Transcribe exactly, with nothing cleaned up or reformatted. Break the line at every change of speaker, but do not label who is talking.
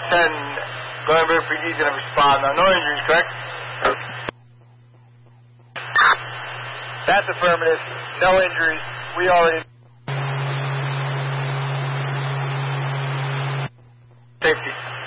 ten, Glenberry P D is going to respond. Now, no injuries, correct?
That's affirmative. No injuries. We already...
Safety.